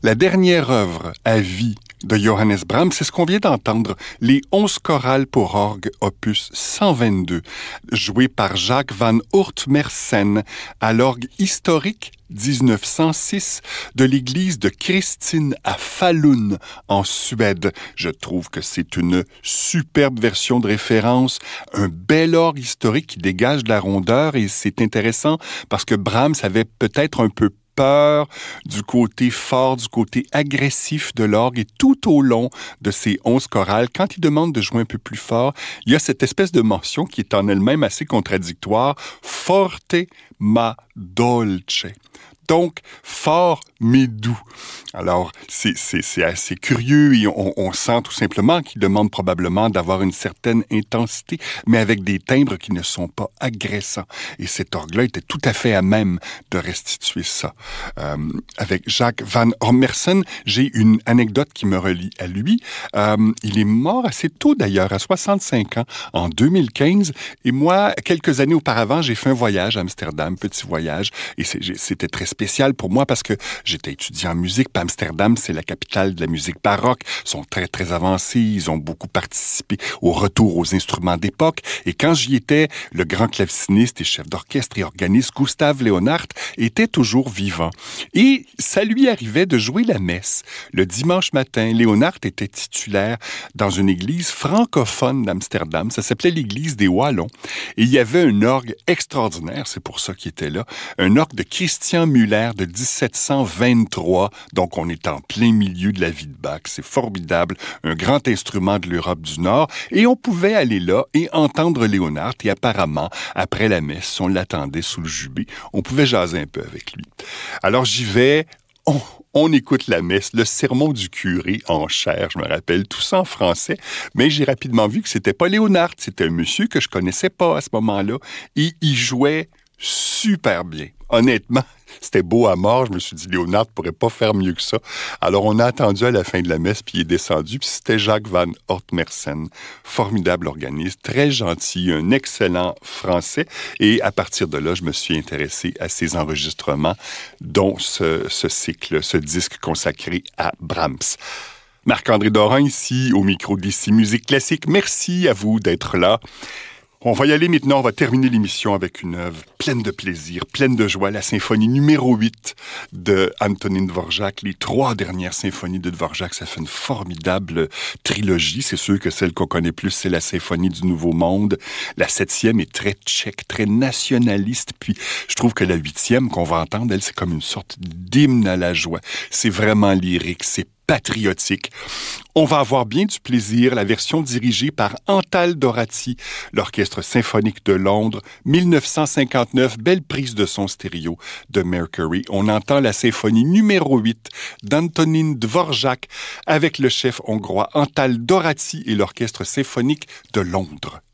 La dernière œuvre à vie de Johannes Brahms, c'est ce qu'on vient d'entendre, les 11 chorales pour orgue, opus 122, joué par Jacques van Oort-Mersen à l'orgue historique 1906 de l'église de Christine à Falun, en Suède. Je trouve que c'est une superbe version de référence, un bel orgue historique qui dégage de la rondeur, et c'est intéressant parce que Brahms avait peut-être un peu peur du côté fort, du côté agressif de l'orgue, et tout au long de ces 11 chorales, quand il demande de jouer un peu plus fort, il y a cette espèce de mention qui est en elle-même assez contradictoire, forte ma dolce. Donc, fort mais doux. Alors, c'est assez curieux, et on sent tout simplement qu'il demande probablement d'avoir une certaine intensité, mais avec des timbres qui ne sont pas agressants. Et cet orgue-là était tout à fait à même de restituer ça. Avec Jacques van Oort-Mersen, j'ai une anecdote qui me relie à lui. Il est mort assez tôt d'ailleurs, à 65 ans, en 2015. Et moi, quelques années auparavant, j'ai fait un voyage à Amsterdam, petit voyage, et c'était très spécial pour moi parce que j'étais étudiant en musique. Puis Amsterdam, c'est la capitale de la musique baroque. Ils sont très, très avancés. Ils ont beaucoup participé au retour aux instruments d'époque. Et quand j'y étais, le grand claveciniste et chef d'orchestre et organiste Gustav Leonhardt était toujours vivant. Et ça lui arrivait de jouer la messe. Le dimanche matin, Leonhardt était titulaire dans une église francophone d'Amsterdam. Ça s'appelait l'église des Wallons. Et il y avait un orgue extraordinaire, c'est pour ça qu'il était là, un orgue de Christian Müller de 1723. Donc, on est en plein milieu de la vie de Bach. C'est formidable. Un grand instrument de l'Europe du Nord. Et on pouvait aller là et entendre Leonhardt. Et apparemment, après la messe, on l'attendait sous le jubé. On pouvait jaser un peu avec lui. Alors, j'y vais. On écoute la messe, le sermon du curé en chair, je me rappelle, tout ça en français, mais j'ai rapidement vu que c'était pas Leonhardt, c'était un monsieur que je connaissais pas à ce moment-là, et il jouait super bien. Honnêtement, c'était beau à mort. Je me suis dit, Leonhardt pourrait pas faire mieux que ça. Alors, on a attendu à la fin de la messe, puis il est descendu, puis c'était Jacques van Oort-Mersen. Formidable organiste, très gentil, un excellent français. Et à partir de là, je me suis intéressé à ses enregistrements, dont ce cycle, ce disque consacré à Brahms. Marc-André Dorin, ici, au micro d'Ici Musique Classique. Merci à vous d'être là. On va y aller maintenant, on va terminer l'émission avec une œuvre pleine de plaisir, pleine de joie, la symphonie numéro 8 de Antonín Dvořák. Les 3 dernières symphonies de Dvořák, ça fait une formidable trilogie. C'est sûr que celle qu'on connaît plus, c'est la symphonie du Nouveau Monde. La 7e est très tchèque, très nationaliste. Puis je trouve que la 8e qu'on va entendre, elle, c'est comme une sorte d'hymne à la joie. C'est vraiment lyrique, c'est patriotique. On va avoir bien du plaisir, la version dirigée par Antal Doráti, l'Orchestre symphonique de Londres, 1959, belle prise de son stéréo de Mercury. On entend la symphonie numéro 8 d'Antonín Dvořák avec le chef hongrois Antal Doráti et l'Orchestre symphonique de Londres.